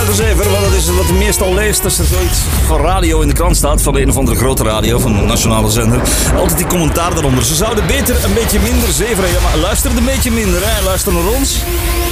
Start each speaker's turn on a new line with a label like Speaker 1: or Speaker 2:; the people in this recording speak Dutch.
Speaker 1: zever, want dat is wat je meestal leest als er zoiets van radio in de krant staat, van de een of andere grote radio, van de nationale zender. Altijd die commentaar daaronder. Ze zouden beter een beetje minder zeveren. Ja, maar luister een beetje minder, hè. Luister naar ons.